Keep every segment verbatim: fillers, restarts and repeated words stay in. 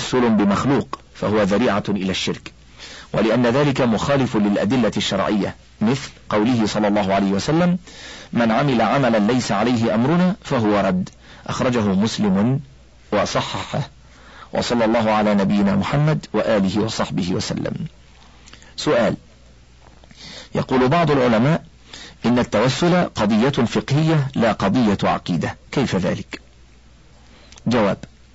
توسل بمخلوق فهو ذريعة إلى الشرك، ولأن ذلك مخالف للأدلة الشرعية، مثل قوله صلى الله عليه وسلم: من عمل عملا ليس عليه أمرنا فهو رد، أخرجه مسلم وصححه. وصلى الله على نبينا محمد وآله وصحبه وسلم. سؤال: يقول بعض العلماء إن التوسل قضية فقهية لا قضية عقيدة، كيف ذلك؟ جواب: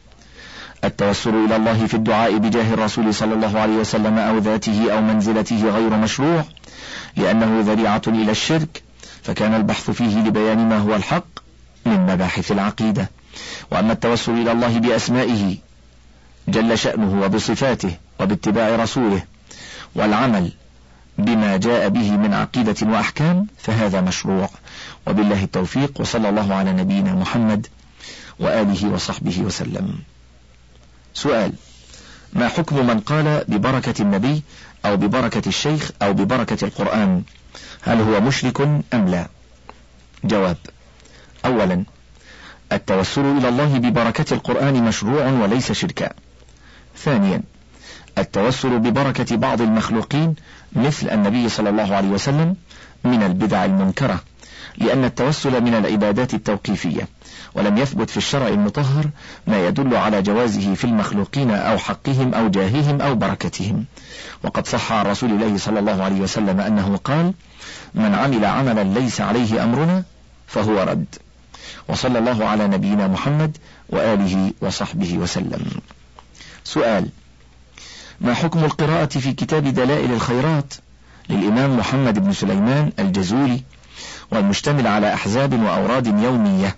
التوسل إلى الله في الدعاء بجاه الرسول صلى الله عليه وسلم أو ذاته أو منزلته غير مشروع، لأنه ذريعة إلى الشرك، فكان البحث فيه لبيان ما هو الحق من مباحث العقيدة. وأما التوسل إلى الله بأسمائه جل شأنه وبصفاته وباتباع رسوله والعمل بما جاء به من عقيدة وأحكام فهذا مشروع، وبالله التوفيق، وصلى الله على نبينا محمد وآله وصحبه وسلم. سؤال: ما حكم من قال ببركة النبي أو ببركة الشيخ أو ببركة القرآن؟ هل هو مشرك أم لا؟ جواب: أولا، التوسل إلى الله ببركة القرآن مشروع وليس شركا. ثانيا، التوسل ببركة بعض المخلوقين مثل النبي صلى الله عليه وسلم من البدع المنكرة، لأن التوسل من العبادات التوقيفية، ولم يثبت في الشرع المطهر ما يدل على جوازه في المخلوقين أو حقهم أو جاههم أو بركتهم. وقد صح عن رسول الله صلى الله عليه وسلم أنه قال: من عمل عملا ليس عليه أمرنا فهو رد. وصلى الله على نبينا محمد وآله وصحبه وسلم. سؤال: ما حكم القراءة في كتاب دلائل الخيرات للإمام محمد بن سليمان الجزوري، والمشتمل على أحزاب وأوراد يومية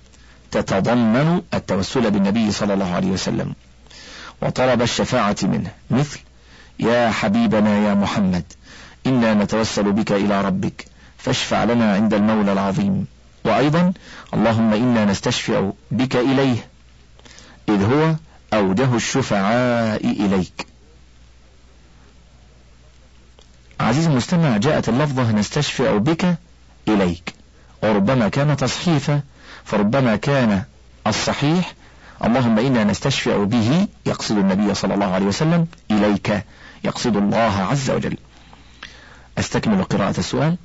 تتضمن التوسل بالنبي صلى الله عليه وسلم وطلب الشفاعة منه، مثل: يا حبيبنا يا محمد إنا نتوسل بك إلى ربك فاشفع لنا عند المولى العظيم، وأيضا: اللهم إنا نستشفع بك إليه إذ هو أوجه الشفعاء إليك. عزيز المستمع، جاءت اللفظة نستشفع بك إليك، وربما كان تصحيفا، فربما كان الصحيح اللهم إنا نستشفع به يقصد النبي صلى الله عليه وسلم، إليك يقصد الله عز وجل. أستكمل قراءة السؤال.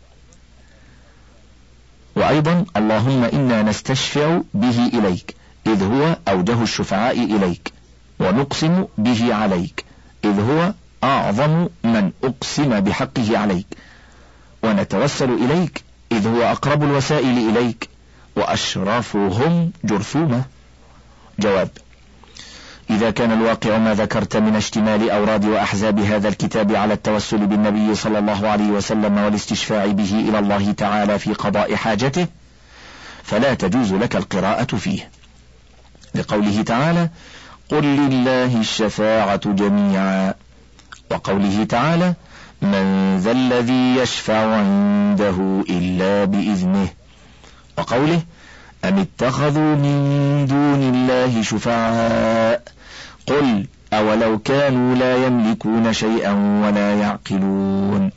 وأيضا: اللهم إنا نستشفع به إليك إذ هو أوجه الشفعاء إليك، ونقسم به عليك إذ هو أعظم من أقسم بحقه عليك، ونتوسل إليك إذ هو أقرب الوسائل إليك وأشرفهم جرثومة. جواب: إذا كان الواقع ما ذكرت من اشتمال أوراد وأحزاب هذا الكتاب على التوسل بالنبي صلى الله عليه وسلم والاستشفاع به إلى الله تعالى في قضاء حاجته، فلا تجوز لك القراءة فيه، لقوله تعالى: قل لله الشفاعة جميعا، وقوله تعالى: من ذا الذي يشفع عنده إلا بإذنه، وقوله: أم اتخذوا من دون الله شفعاء قل أولو كانوا لا يملكون شيئا ولا يعقلون.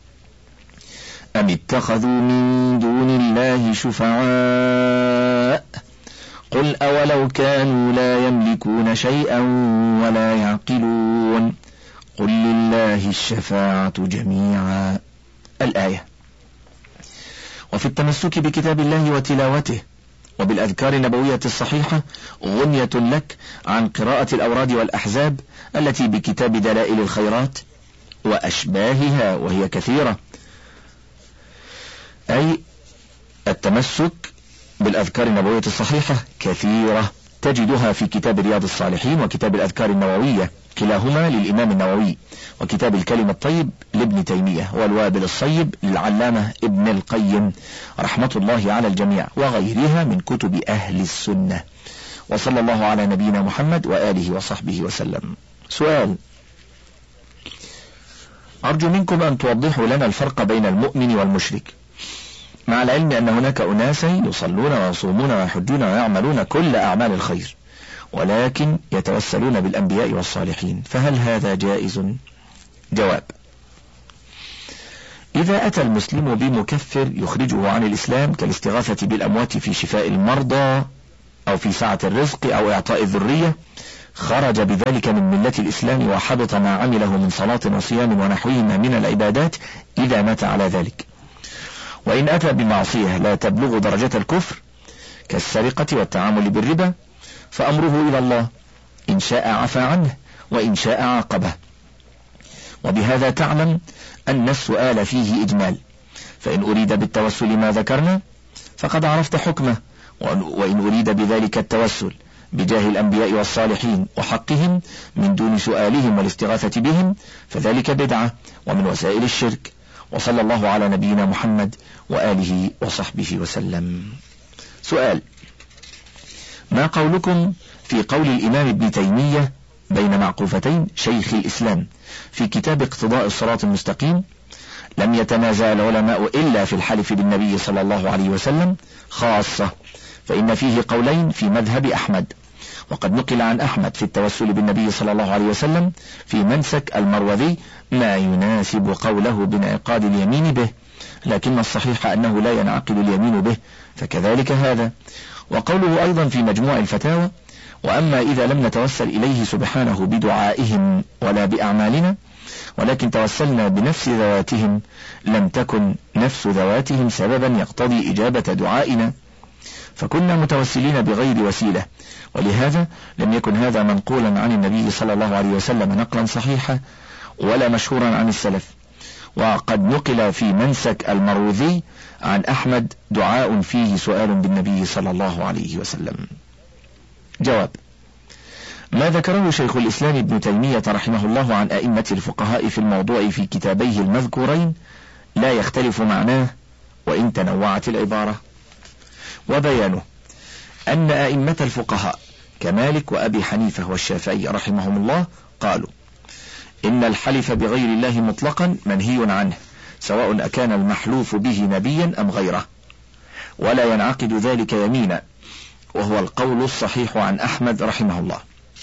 أم اتخذوا من دون الله شفعاء قل أولو كانوا لا يملكون شيئا ولا يعقلون قل لله الشفاعة جميعا. الآية. وفي التمسك بكتاب الله وتلاوته وبالأذكار النبوية الصحيحة غنية لك عن قراءة الأوراد والأحزاب التي بكتاب دلائل الخيرات وأشباهها، وهي كثيرة، أي التمسك بالأذكار النبوية الصحيحة كثيرة، تجدها في كتاب رياض الصالحين وكتاب الأذكار النووية كلاهما للإمام النووي، وكتاب الكلم الطيب لابن تيمية، والوابل الصيب للعلامة ابن القيم رحمة الله على الجميع، وغيرها من كتب أهل السنة. وصلى الله على نبينا محمد وآله وصحبه وسلم. سؤال: أرجو منكم أن توضحوا لنا الفرق بين المؤمن والمشرك، مع العلم أن هناك أناسا يصلون ويصومون ويحجون ويعملون كل أعمال الخير، ولكن يتوسلون بالأنبياء والصالحين، فهل هذا جائز؟ جواب: إذا أتى المسلم بمكفر يخرجه عن الإسلام كالاستغاثة بالأموات في شفاء المرضى أو في سعة الرزق أو إعطاء الذرية، خرج بذلك من ملة الإسلام وحبط ما عمله من صلاة وصيام ونحوهما من العبادات إذا مات على ذلك. وإن أتى بمعصية لا تبلغ درجة الكفر كالسرقة والتعامل بالربا فأمره إلى الله، إن شاء عفى عنه وإن شاء عاقبه. وبهذا تعلم أن السؤال فيه إجمال، فإن أريد بالتوسل ما ذكرنا فقد عرفت حكمه، وإن أريد بذلك التوسل بجاه الأنبياء والصالحين وحقهم من دون سؤالهم والاستغاثة بهم فذلك بدعة ومن وسائل الشرك. وصلى الله على نبينا محمد وآله وصحبه وسلم. سؤال: ما قولكم في قول الإمام ابن تيمية بين معقوفتين شيخ الإسلام في كتاب اقتضاء الصراط المستقيم: لم يتنازع العلماء إلا في الحلف بالنبي صلى الله عليه وسلم خاصة، فإن فيه قولين في مذهب أحمد، وقد نقل عن أحمد في التوسل بالنبي صلى الله عليه وسلم في منسك المروذي ما يناسب قوله بانعقاد اليمين به، لكن الصحيح أنه لا ينعقد اليمين به، فكذلك هذا. وقوله أيضا في مجموع الفتاوى: وأما إذا لم نتوسل إليه سبحانه بدعائهم ولا بأعمالنا ولكن توسلنا بنفس ذواتهم لم تكن نفس ذواتهم سببا يقتضي إجابة دعائنا، فكنا متوسلين بغير وسيلة، ولهذا لم يكن هذا منقولا عن النبي صلى الله عليه وسلم نقلا صحيحا ولا مشهورا عن السلف. وقد نقل في منسك المروذي عن أحمد دعاء فيه سؤال بالنبي صلى الله عليه وسلم. جواب: ما ذكره شيخ الإسلام ابن تيمية رحمه الله عن أئمة الفقهاء في الموضوع في كتابيه المذكورين لا يختلف معناه وإن تنوعت العبارة. وبيانه أن أئمة الفقهاء كمالك وأبي حنيفة والشافعي رحمهم الله قالوا: إن الحلف بغير الله مطلقا منهي عنه، سواء أكان المحلوف به نبيا أم غيره، ولا ينعقد ذلك يمينا، وهو القول الصحيح عن أحمد رحمه الله.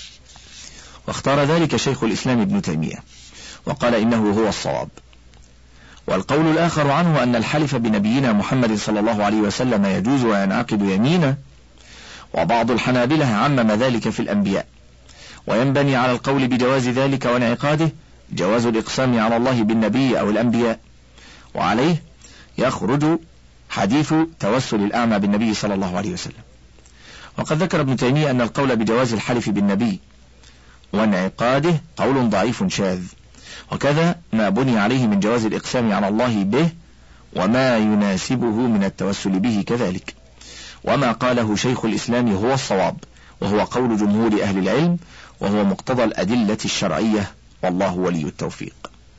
واختار ذلك شيخ الإسلام ابن تيمية وقال إنه هو الصواب. والقول الآخر عنه أن الحلف بنبينا محمد صلى الله عليه وسلم يجوز وينعقد يمينا، وبعض الحنابلة عمم ذلك في الأنبياء، وينبني على القول بجواز ذلك وانعقاده جواز الإقسام على الله بالنبي أو الأنبياء، وعليه يخرج حديث توسل الأعمى بالنبي صلى الله عليه وسلم. وقد ذكر ابن تيمية أن القول بجواز الحلف بالنبي وانعقاده قول ضعيف شاذ، وكذا ما بني عليه من جواز الإقسام على الله به وما يناسبه من التوسل به كذلك. وما قاله شيخ الإسلام هو الصواب، وهو قول جمهور أهل العلم، وهو مقتضى الأدلة الشرعية، والله ولي التوفيق.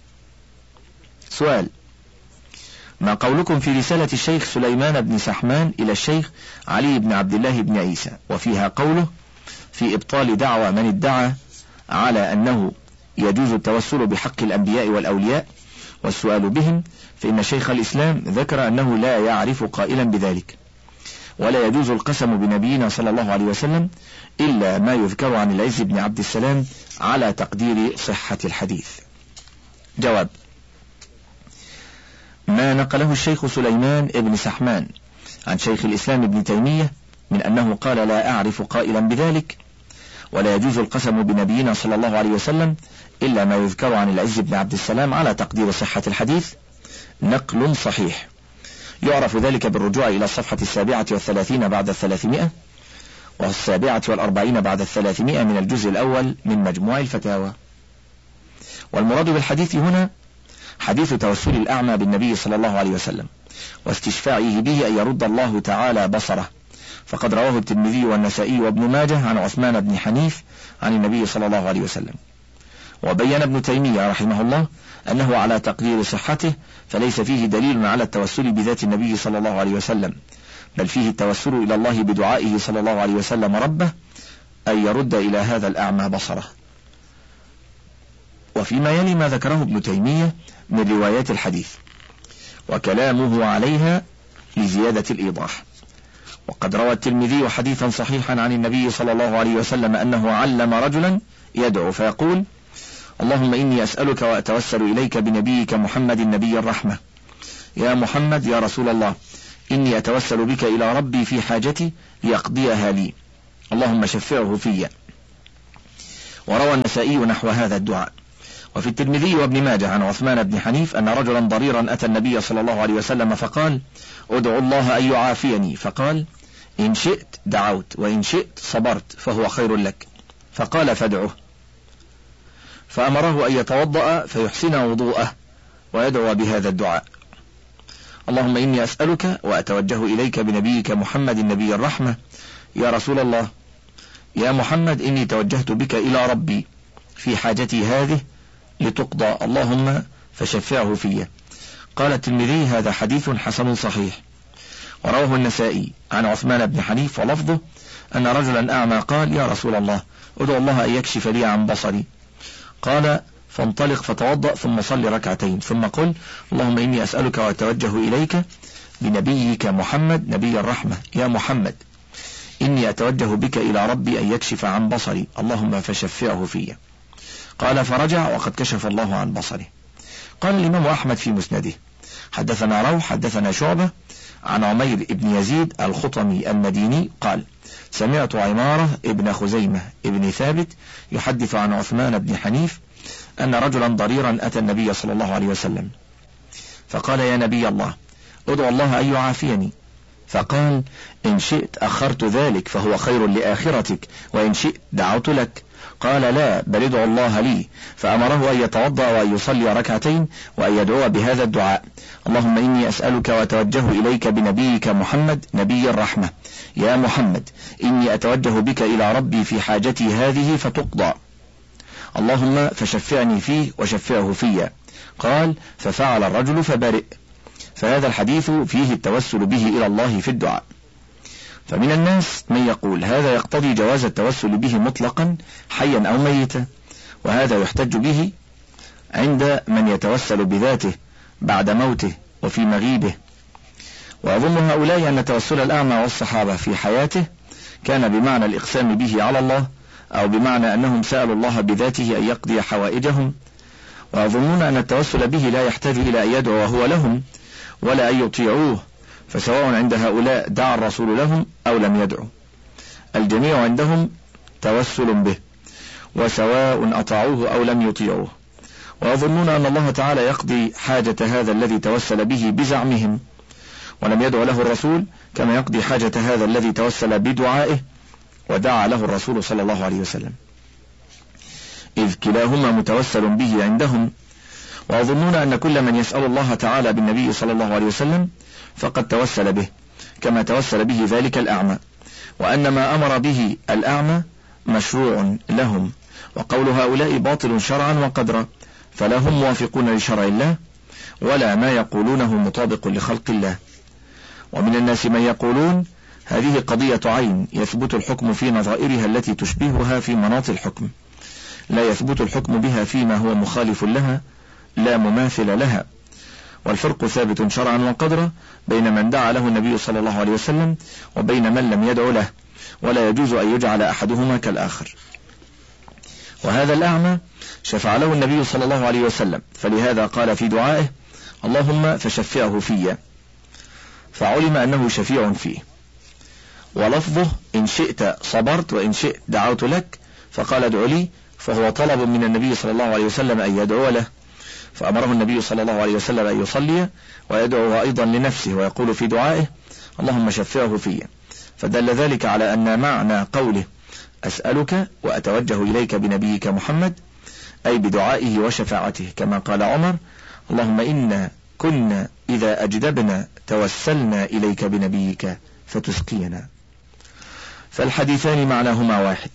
سؤال: ما قولكم في رسالة الشيخ سليمان بن سحمان إلى الشيخ علي بن عبد الله بن عيسى وفيها قوله في إبطال دعوى من ادعى على أنه يجوز التوسل بحق الأنبياء والأولياء والسؤال بهم، فإن شيخ الإسلام ذكر أنه لا يعرف قائلا بذلك، ولا يجوز القسم بنبينا صلى الله عليه وسلم إلا ما يذكر عن العز بن عبد السلام على تقدير صحة الحديث. جواب: ما نقله الشيخ سليمان بن سحمان عن شيخ الإسلام ابن تيمية من أنه قال لا أعرف قائلا بذلك ولا يجوز القسم بنبينا صلى الله عليه وسلم إلا ما يذكر عن العز بن عبد السلام على تقدير صحة الحديث نقل صحيح، يعرف ذلك بالرجوع إلى الصفحة السابعة والثلاثين بعد الثلاثمائة والسابعة والأربعين بعد الثلاثمائة من الجزء الأول من مجموع الفتاوى. والمراد بالحديث هنا حديث توسل الأعمى بالنبي صلى الله عليه وسلم واستشفاعه به أن يرد الله تعالى بصره، فقد رواه الترمذي والنسائي وابن ماجه عن عثمان بن حنيف عن النبي صلى الله عليه وسلم. وبين ابن تيمية رحمه الله أنه على تقدير صحته، فليس فيه دليل على التوسل بذات النبي صلى الله عليه وسلم، بل فيه التوسل إلى الله بدعائه صلى الله عليه وسلم ربه أن يرد إلى هذا الأعمى بصره. وفيما يلي ما ذكره ابن تيمية من روايات الحديث وكلامه عليها لزيادة الإيضاح. وقد روى الترمذي حديثا صحيحا عن النبي صلى الله عليه وسلم أنه علم رجلا يدعو فيقول: اللهم إني أسألك وأتوسل إليك بنبيك محمد نبي الرحمة، يا محمد يا رسول الله، إني أتوسل بك إلى ربي في حاجتي يقضيها لي، اللهم شفعه في. وروى النسائي نحو هذا الدعاء. وفي الترمذي وابن ماجه عن عثمان بن حنيف أن رجلا ضريرا أتى النبي صلى الله عليه وسلم فقال: ادعو الله أن يعافيني، فقال: إن شئت دعوت وإن شئت صبرت فهو خير لك. فقال: فادعه. فأمره أن يتوضأ فيحسن وضوءه ويدعو بهذا الدعاء: اللهم إني أسألك وأتوجه إليك بنبيك محمد النبي الرحمة، يا رسول الله، يا محمد إني توجهت بك إلى ربي في حاجتي هذه لتقضى، اللهم فشفعه في. قال الترمذي: هذا حديث حسن صحيح. ورواه النسائي عن عثمان بن حنيف ولفظه أن رجلا أعمى قال: يا رسول الله، ادعو الله أن يكشف لي عن بصري. قال: فانطلق فتوضأ ثم صل ركعتين ثم قل: اللهم إني أسألك وأتوجه إليك بنبيك محمد نبي الرحمة، يا محمد إني أتوجه بك إلى ربي أن يكشف عن بصري، اللهم فشفعه في. قال: فرجع وقد كشف الله عن بصره. قال الإمام أحمد في مسنده: حدثنا روح حدثنا شعبة عن عمير بن يزيد الخطمي المديني قال: سمعت عمارة ابن خزيمة ابن ثابت يحدث عن عثمان بن حنيف أن رجلا ضريرا أتى النبي صلى الله عليه وسلم فقال: يا نبي الله، ادعو الله أن يعافيني. فقال: إن شئت أخرت ذلك فهو خير لآخرتك، وإن شئت دعوت لك. قال: لا، بل ادعو الله لي. فأمره أن يتوضأ وأن يصلي ركعتين وأن يدعو بهذا الدعاء: اللهم إني أسألك وأتوجه إليك بنبيك محمد نبي الرحمة، يا محمد إني أتوجه بك إلى ربي في حاجتي هذه فتقضى، اللهم فشفعني فيه وشفعه في. قال: ففعل الرجل فبرئ. فهذا الحديث فيه التوسل به إلى الله في الدعاء. فمن الناس من يقول هذا يقتضي جواز التوسل به مطلقا حيا أو ميتا، وهذا يحتج به عند من يتوسل بذاته بعد موته وفي مغيبه. وأظن هؤلاء أن توسل الأعمى والصحابة في حياته كان بمعنى الإقسام به على الله، أو بمعنى أنهم سألوا الله بذاته أن يقضي حوائجهم، ويظنون أن التوسل به لا يحتاج إلى أن يدعو هو لهم ولا أن يطيعوه، فسواء عند هؤلاء دعا الرسول لهم أو لم يدعو، الجميع عندهم توسل به، وسواء أطاعوه أو لم يطيعوه. ويظنون أن الله تعالى يقضي حاجة هذا الذي توسل به بزعمهم ولم يدعو له الرسول، كما يقضي حاجة هذا الذي توسل بدعائه ودعا له الرسول صلى الله عليه وسلم، إذ كلاهما متوسل به عندهم. ويظنون أن كل من يسأل الله تعالى بالنبي صلى الله عليه وسلم فقد توسل به، كما توسل به ذلك الأعمى، وأن ما أمر به الأعمى مشروع لهم، وقول هؤلاء باطل شرعا وقدرا، فلا هم موافقون لشرع الله ولا ما يقولونه مطابق لخلق الله. ومن الناس من يقولون هذه قضية عين يثبت الحكم في نظائرها التي تشبهها في مناط الحكم، لا يثبت الحكم بها فيما هو مخالف لها لا مماثل لها، والفرق ثابت شرعا وقدرا بين من دعا له النبي صلى الله عليه وسلم وبين من لم يدعو له، ولا يجوز أن يجعل أحدهما كالآخر. وهذا الأعمى شفع له النبي صلى الله عليه وسلم، فلهذا قال في دعائه: اللهم فشفعه في، فعلم أنه شفيع فيه. ولفظه: إن شئت صبرت وإن شئت دعوت لك، فقال: ادعو لي، فهو طلب من النبي صلى الله عليه وسلم أن يدعو له، فأمره النبي صلى الله عليه وسلم أن يصلي ويدعو أيضا لنفسه، ويقول في دعائه: اللهم شفعه في. فدل ذلك على أن معنى قوله أسألك وأتوجه إليك بنبيك محمد أي بدعائه وشفاعته، كما قال عمر: اللهم إنا كنا إذا أجدبنا توسلنا إليك بنبيك فتسقينا. فالحديثان معناهما واحد،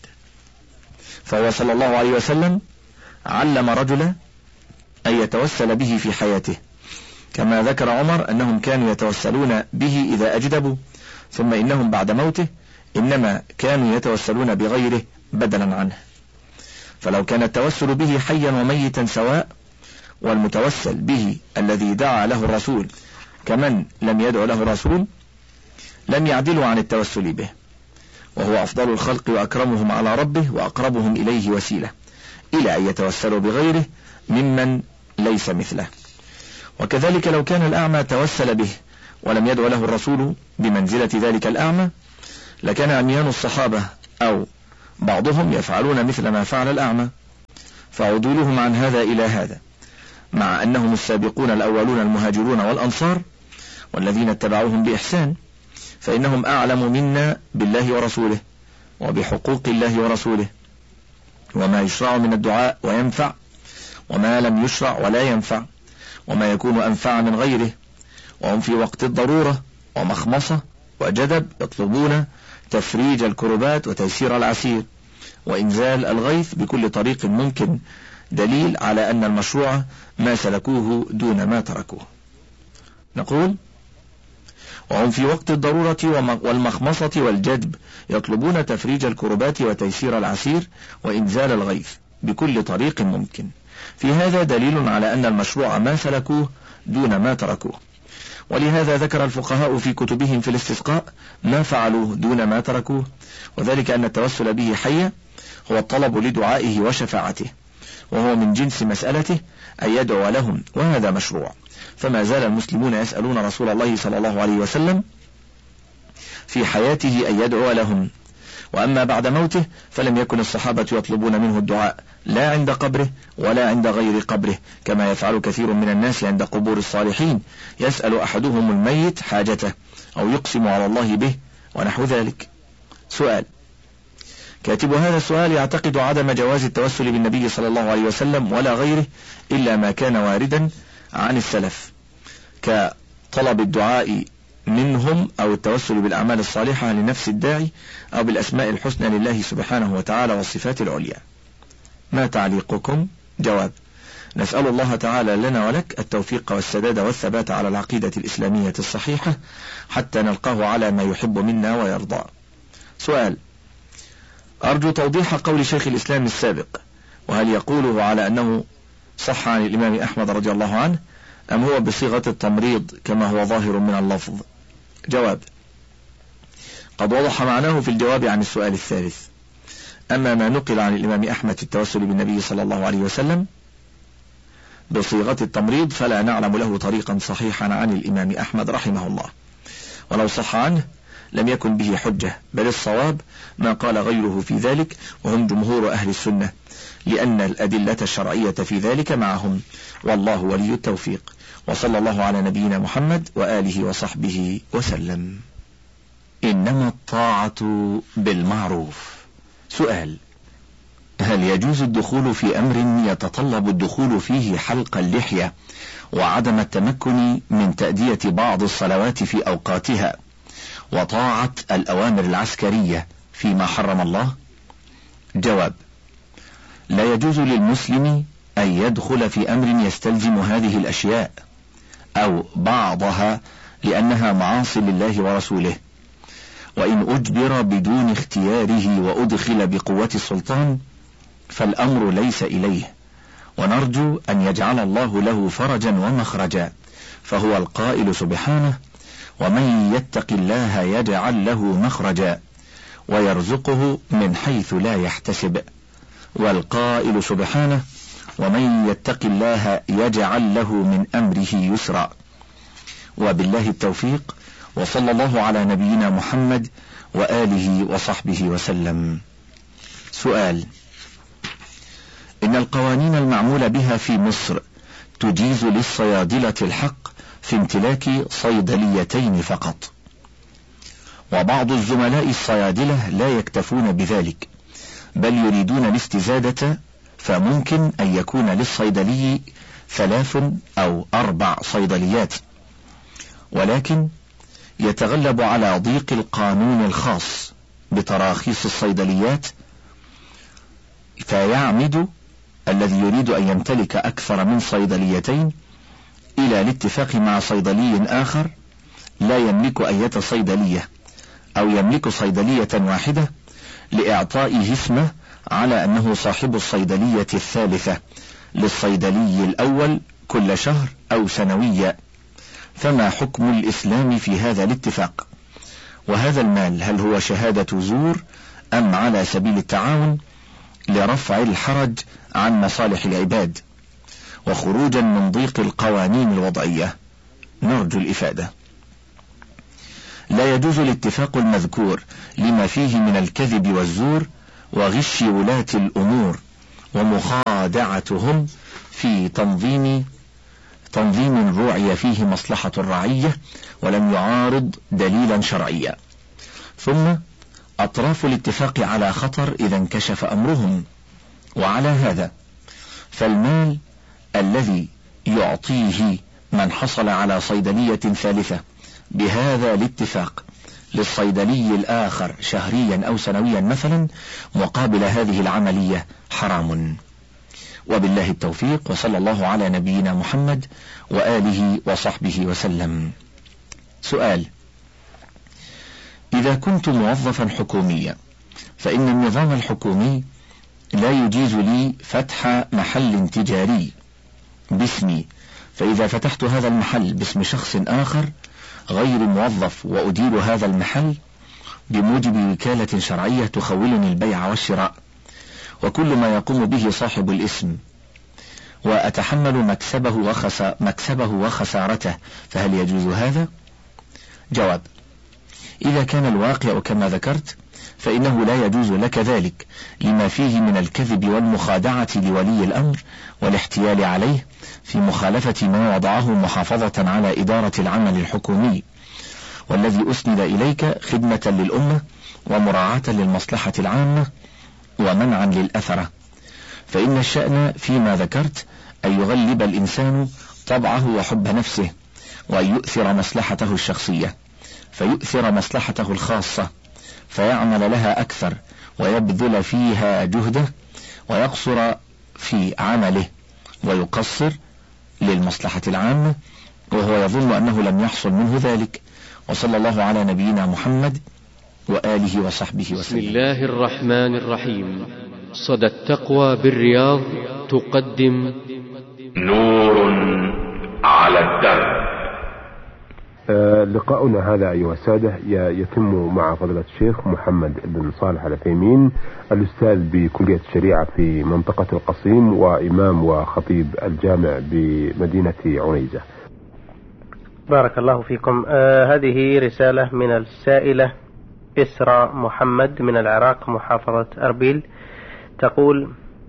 فهو صلى الله عليه وسلم علم رجلا أن يتوسل به في حياته، كما ذكر عمر أنهم كانوا يتوسلون به إذا أجدبوا، ثم إنهم بعد موته إنما كانوا يتوسلون بغيره بدلا عنه. فلو كان التوسل به حيا وميتا سواء، والمتوسل به الذي دعا له الرسول كمن لم يدع له الرسول، لم يعدلوا عن التوسل به، وهو أفضل الخلق وأكرمهم على ربه وأقربهم إليه وسيلة، إلى أن يتوسلوا بغيره ممن ليس مثله. وكذلك لو كان الأعمى توسل به ولم يدع له الرسول بمنزلة ذلك الأعمى، لكان عميان الصحابة أو بعضهم يفعلون مثل ما فعل الأعمى، فعدولهم عن هذا إلى هذا، مع أنهم السابقون الأولون المهاجرون والأنصار والذين اتبعوهم بإحسان، فإنهم أعلم منا بالله ورسوله وبحقوق الله ورسوله، وما يشرع من الدعاء وينفع، وما لم يشرع ولا ينفع، وما يكون أنفع من غيره. وهم في وقت الضرورة ومخمصة وجدب يطلبون تفريج الكربات وتيسير العسير وإنزال الغيث بكل طريق ممكن، دليل على أن المشروع ما سلكوه دون ما تركوه. نقول: وهم في وقت الضرورة والمخمصة والجدب يطلبون تفريج الكربات وتيسير العسير وإنزال الغيث بكل طريق ممكن. في هذا دليل على أن المشروع ما سلكوه دون ما تركوه. ولهذا ذكر الفقهاء في كتبهم في الاستسقاء ما فعلوه دون ما تركوه، وذلك أن التوسل به حيا هو الطلب لدعائه وشفاعته، وهو من جنس مسألته أن يدعو لهم، وهذا مشروع. فما زال المسلمون يسألون رسول الله صلى الله عليه وسلم في حياته أن يدعو لهم، وأما بعد موته فلم يكن الصحابة يطلبون منه الدعاء لا عند قبره ولا عند غير قبره، كما يفعل كثير من الناس عند قبور الصالحين، يسأل أحدهم الميت حاجته أو يقسم على الله به ونحو ذلك. سؤال: كاتب هذا السؤال يعتقد عدم جواز التوسل بالنبي صلى الله عليه وسلم ولا غيره إلا ما كان واردا عن السلف، كطلب الدعاء منهم أو التوسل بالأعمال الصالحة لنفس الداعي أو بالأسماء الحسنى لله سبحانه وتعالى والصفات العليا. ما تعليقكم؟ جواب: نسأل الله تعالى لنا ولك التوفيق والسداد والثبات على العقيدة الإسلامية الصحيحة حتى نلقاه على ما يحب منا ويرضى. سؤال: أرجو توضيح قول شيخ الإسلام السابق، وهل يقوله على أنه صح عن الإمام أحمد رضي الله عنه أم هو بصيغة التمريض كما هو ظاهر من اللفظ؟ جواب: قد وضح معناه في الجواب عن السؤال الثالث. أما ما نقل عن الإمام أحمد في التوسل بالنبي صلى الله عليه وسلم بصيغة التمريض فلا نعلم له طريقا صحيحا عن الإمام أحمد رحمه الله، ولو صح عنه لم يكن به حجة، بل الصواب ما قال غيره في ذلك وهم جمهور أهل السنة، لأن الأدلة الشرعية في ذلك معهم، والله ولي التوفيق. وصلى الله على نبينا محمد وآله وصحبه وسلم. إنما الطاعة بالمعروف. سؤال: هل يجوز الدخول في أمر يتطلب الدخول فيه حلق اللحية وعدم التمكن من تأدية بعض الصلوات في أوقاتها وطاعة الأوامر العسكرية فيما حرم الله؟ جواب: لا يجوز للمسلم أن يدخل في أمر يستلزم هذه الأشياء أو بعضها لأنها معاصي لله ورسوله، وإن أجبر بدون اختياره وأدخل بقوة السلطان فالأمر ليس إليه، ونرجو أن يجعل الله له فرجا ومخرجا، فهو القائل سبحانه: ومن يتق الله يجعل له مخرجا ويرزقه من حيث لا يحتسب، والقائل سبحانه: ومن يتق الله يجعل له من أمره يسرا. وبالله التوفيق، وصلى الله على نبينا محمد وآله وصحبه وسلم. سؤال: إن القوانين المعمول بها في مصر تجيز للصيادلة الحق في امتلاك صيدليتين فقط، وبعض الزملاء الصيادلة لا يكتفون بذلك بل يريدون الاستزادة، فممكن أن يكون للصيدلي ثلاث أو أربع صيدليات، ولكن يتغلب على ضيق القانون الخاص بتراخيص الصيدليات، فيعمد الذي يريد أن يمتلك أكثر من صيدليتين إلى الاتفاق مع صيدلي آخر لا يملك أية صيدلية، أو يملك صيدلية واحدة لإعطائه اسمه على أنه صاحب الصيدلية الثالثة للصيدلي الأول كل شهر أو سنويا. فما حكم الإسلام في هذا الاتفاق؟ وهذا المال هل هو شهادة زور أم على سبيل التعاون لرفع الحرج عن مصالح العباد وخروجا من ضيق القوانين الوضعية؟ نرجو الإفادة. لا يجوز الاتفاق المذكور لما فيه من الكذب والزور وغش ولاة الأمور ومخادعتهم في تنظيم تنظيم روعي فيه مصلحة الرعية ولم يعارض دليلا شرعيا. ثم أطراف الاتفاق على خطر إذا انكشف أمرهم. وعلى هذا فالمال الذي يعطيه من حصل على صيدلية ثالثة بهذا الاتفاق للصيدلي الآخر شهريا أو سنويا مثلا مقابل هذه العملية حرام. وبالله التوفيق، وصلى الله على نبينا محمد وآله وصحبه وسلم. سؤال: إذا كنت موظفا حكوميا فإن النظام الحكومي لا يجيز لي فتح محل تجاري باسمي، فإذا فتحت هذا المحل باسم شخص آخر غير موظف وأدير هذا المحل بموجب وكالة شرعية تخولني البيع والشراء وكل ما يقوم به صاحب الاسم، وأتحمل مكسبه, وخس... مكسبه وخسارته، فهل يجوز هذا؟ جواب: إذا كان الواقع كما ذكرت فإنه لا يجوز لك ذلك لما فيه من الكذب والمخادعة لولي الأمر والاحتيال عليه في مخالفة ما وضعه محافظة على إدارة العمل الحكومي والذي أسند إليك خدمة للأمة ومراعاة للمصلحة العامة ومنعا للأثرة. فإن الشأن فيما ذكرت أن يغلب الإنسان طبعه وحب نفسه وأن يؤثر مصلحته الشخصية فيؤثر مصلحته الخاصة فيعمل لها أكثر ويبذل فيها جهده ويقصر في عمله ويقصر للمصلحة العامة وهو يظن أنه لم يحصل منه ذلك. وصلى الله على نبينا محمد وآله وصحبه وسلم. بسم الله الرحمن الرحيم. صدى التقوى بالرياض تقدم نور على الدرب. آه لقاؤنا هذا أيها السادة يتم مع فضيلة الشيخ محمد بن صالح العثيمين، الأستاذ بكلية الشريعة في منطقة القصيم وإمام وخطيب الجامع بمدينة عنيزة. بارك الله فيكم. آه هذه رسالة من السائلة إسراء محمد من العراق محافظة أربيل، تقول: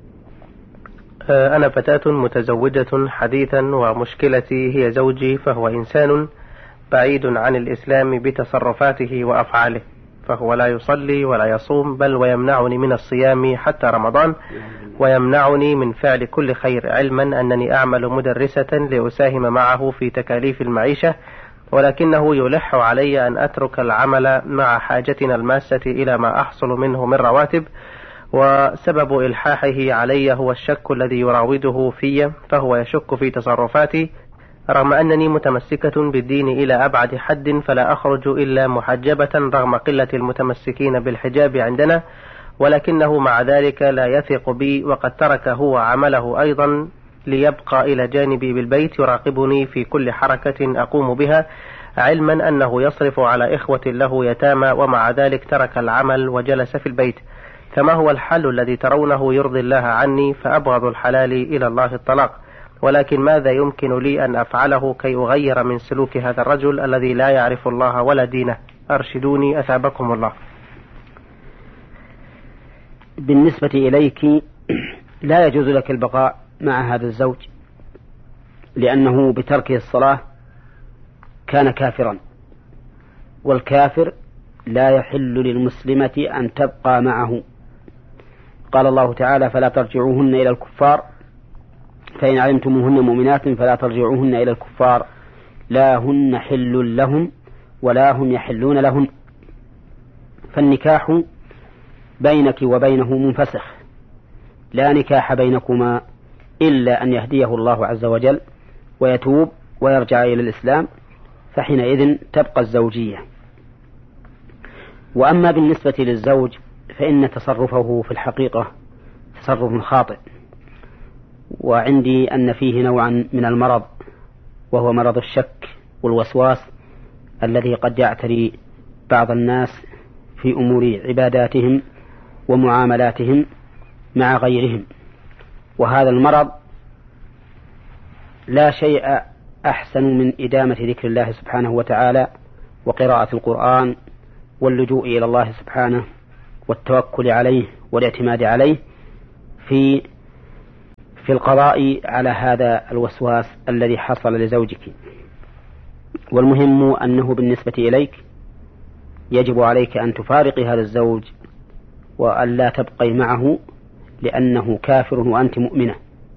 آه أنا فتاة متزوجة حديثا ومشكلتي هي زوجي، فهو إنسان بعيد عن الإسلام بتصرفاته وأفعاله، فهو لا يصلي ولا يصوم بل ويمنعني من الصيام حتى رمضان ويمنعني من فعل كل خير، علما أنني أعمل مدرسة لأساهم معه في تكاليف المعيشة، ولكنه يلح علي أن أترك العمل مع حاجتنا الماسة إلى ما أحصل منه من رواتب، وسبب إلحاحه علي هو الشك الذي يراوده في، فهو يشك في تصرفاتي رغم أنني متمسكة بالدين إلى أبعد حد، فلا أخرج إلا محجبة رغم قلة المتمسكين بالحجاب عندنا، ولكنه مع ذلك لا يثق بي، وقد ترك هو عمله أيضا ليبقى إلى جانبي بالبيت يراقبني في كل حركة أقوم بها، علما أنه يصرف على إخوة له يتامى، ومع ذلك ترك العمل وجلس في البيت. فما هو الحل الذي ترونه يرضي الله عني؟ فأبغض الحلال إلى الله الطلاق، ولكن ماذا يمكن لي أن أفعله كي أغير من سلوك هذا الرجل الذي لا يعرف الله ولا دينه؟ أرشدوني أثابكم الله. بالنسبة إليك لا يجوز لك البقاء مع هذا الزوج، لأنه بتركه الصلاة كان كافرا، والكافر لا يحل للمسلمة أن تبقى معه. قال الله تعالى: فلا ترجعوهن إلى الكفار، فإن علمتموهن مؤمنات فلا ترجعوهن إلى الكفار لا هن حل لهم ولا هم يحلون لهن. فالنكاح بينك وبينه منفسخ، لا نكاح بينكما إلا أن يهديه الله عز وجل ويتوب ويرجع إلى الإسلام، فحينئذ تبقى الزوجية. وأما بالنسبة للزوج فإن تصرفه في الحقيقة تصرف خاطئ، وعندي أن فيه نوعا من المرض، وهو مرض الشك والوسواس الذي قد يعتري بعض الناس في أمور عباداتهم ومعاملاتهم مع غيرهم. وهذا المرض لا شيء أحسن من إدامة ذكر الله سبحانه وتعالى وقراءة القرآن واللجوء إلى الله سبحانه والتوكل عليه والاعتماد عليه في في القضاء على هذا الوسواس الذي حصل لزوجك. والمهم أنه بالنسبة إليك يجب عليك أن تفارقي هذا الزوج وأن لا تبقي معه لأنه كافر وأنت مؤمنة.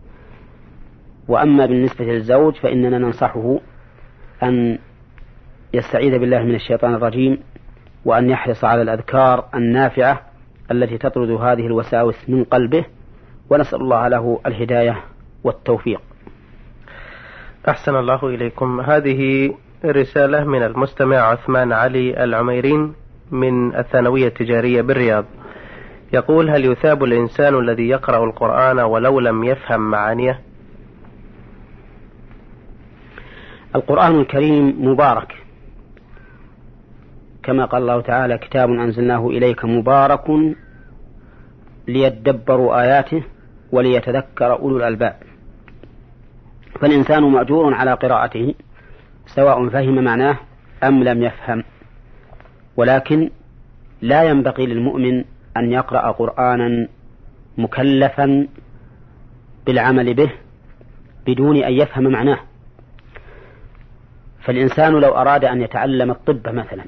وأما بالنسبة للزوج فإننا ننصحه أن يستعيذ بالله من الشيطان الرجيم وأن يحرص على الأذكار النافعة التي تطرد هذه الوساوس من قلبه، ونسأل الله له الهداية والتوفيق. أحسن الله إليكم. هذه رسالة من المستمع عثمان علي العميرين من الثانوية التجارية بالرياض، يقول: هل يثاب الإنسان الذي يقرأ القرآن ولو لم يفهم معانيه؟ القرآن الكريم مبارك، كما قال الله تعالى: كتاب أنزلناه إليك مبارك ليدبروا آياته وليتذكر أولو الألباب. فالإنسان مأجور على قراءته سواء فهم معناه أم لم يفهم، ولكن لا ينبغي للمؤمن أن يقرأ قرآنا مكلفا بالعمل به بدون أن يفهم معناه. فالإنسان لو أراد أن يتعلم الطب مثلا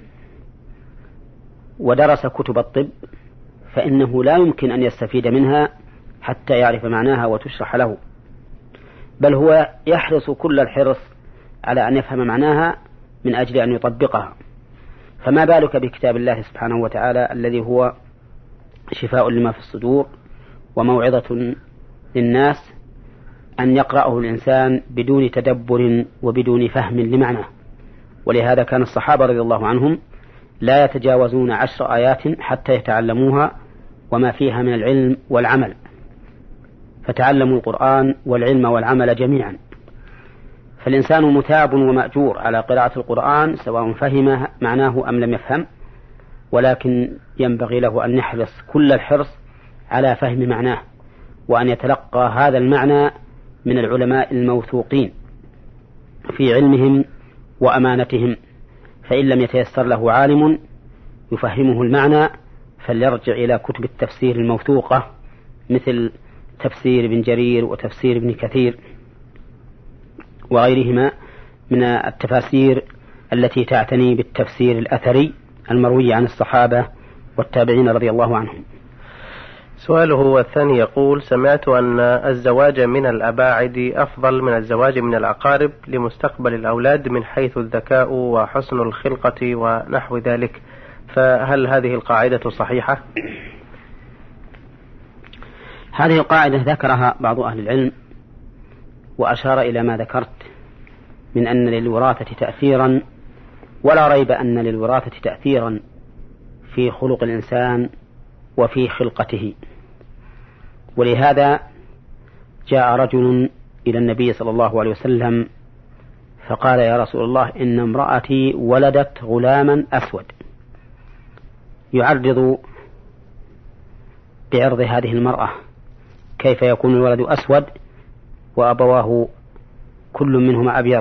ودرس كتب الطب فإنه لا يمكن أن يستفيد منها حتى يعرف معناها وتشرح له، بل هو يحرص كل الحرص على أن يفهم معناها من أجل أن يطبقها. فما بالك بكتاب الله سبحانه وتعالى الذي هو شفاء لما في الصدور وموعظة للناس، أن يقرأه الإنسان بدون تدبر وبدون فهم لمعناه. ولهذا كان الصحابة رضي الله عنهم لا يتجاوزون عشر آيات حتى يتعلموها وما فيها من العلم والعمل، فتعلموا القرآن والعلم والعمل جميعا. فالإنسان مثاب ومأجور على قراءة القرآن سواء فهم معناه أم لم يفهم، ولكن ينبغي له أن يحرص كل الحرص على فهم معناه وأن يتلقى هذا المعنى من العلماء الموثوقين في علمهم وأمانتهم. فإن لم يتيسر له عالم يفهمه المعنى فليرجع إلى كتب التفسير الموثوقة مثل تفسير ابن جرير وتفسير ابن كثير وغيرهما من التفاسير التي تعتني بالتفسير الأثري المروي عن الصحابة والتابعين رضي الله عنهم. سؤاله الثاني يقول: سمعت أن الزواج من الأباعد أفضل من الزواج من الأقارب لمستقبل الأولاد من حيث الذكاء وحسن الخلقة ونحو ذلك، فهل هذه القاعدة صحيحة؟ هذه القاعدة ذكرها بعض أهل العلم وأشار إلى ما ذكرت من أن للوراثة تأثيرا، ولا ريب أن للوراثة تأثيرا في خلق الإنسان وفي خلقته. ولهذا جاء رجل إلى النبي صلى الله عليه وسلم فقال: يا رسول الله، إن امرأتي ولدت غلاما أسود. يعرض بعرض هذه المرأة: كيف يكون الولد أسود وأبواه كل منهما أبيض؟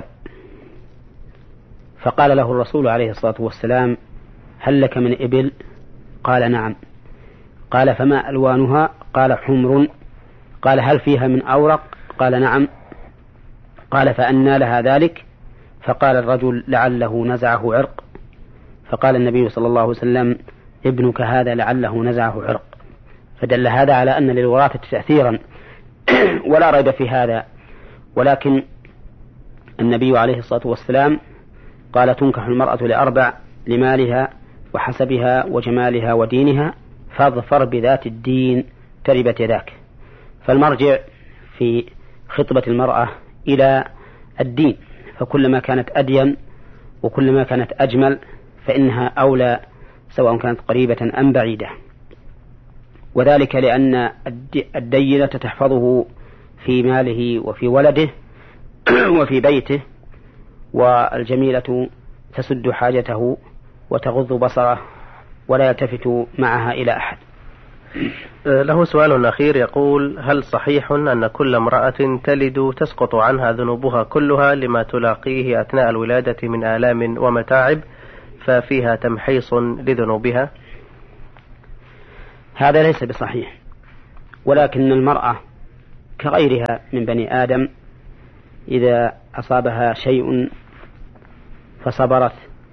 فقال له الرسول عليه الصلاة والسلام: هل لك من إبل؟ قال: نعم. قال: فما ألوانها؟ قال: حمر. قال: هل فيها من أورق؟ قال: نعم. قال: فأنى لها ذلك؟ فقال الرجل: لعله نزعه عرق. فقال النبي صلى الله عليه وسلم: ابنك هذا لعله نزعه عرق. فدل هذا على أن للوراثة تأثيرا ولا ريب في هذا، ولكن النبي عليه الصلاة والسلام قال: تنكح المرأة لأربع: لمالها وحسبها وجمالها ودينها، فاظفر بذات الدين تربت يداك. فالمرجع في خطبة المرأة إلى الدين، فكلما كانت أدين وكلما كانت أجمل فإنها أولى سواء كانت قريبة أم بعيدة. وذلك لأن الدينة تحفظه في ماله وفي ولده وفي بيته، والجميلة تسد حاجته وتغض بصره ولا يلتفت معها إلى أحد. له سؤال أخير يقول: هل صحيح أن كل امرأة تلد تسقط عنها ذنوبها كلها لما تلاقيه أثناء الولادة من آلام ومتاعب، ففيها تمحيص لذنوبها؟ هذا ليس بصحيح، ولكن المرأة كغيرها من بني آدم إذا أصابها شيء فصبرت